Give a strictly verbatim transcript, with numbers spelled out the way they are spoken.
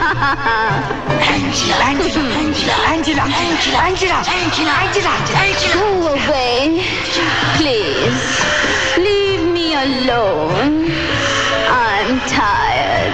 Angela, Angela, Angela, Angela, Angela, Angela, Angela, Angela. Go away. Please. Leave me alone.